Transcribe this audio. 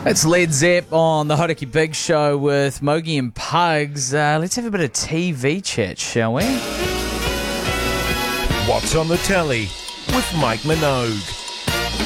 It's Led Zepp on the Hodaki Big Show with Mogi and Pugs. Let's have a bit of TV chat, shall we? What's on the telly with Mike Minogue.